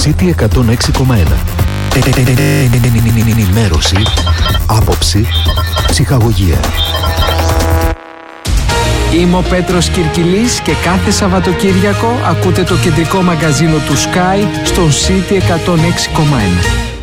City 106,1. Ενημέρωση, άποψη, ψυχαγωγία. Είμαι ο Πέτρος Κυρκυλής και κάθε Σαββατοκύριακο ακούτε το κεντρικό μαγκαζίνο του Sky στον City 106,1.